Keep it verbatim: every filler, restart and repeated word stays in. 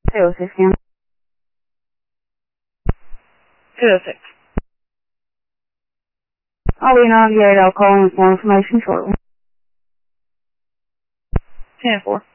two oh six, scan. two oh six. I'll be on the air. I'll call in with more information shortly. ten four.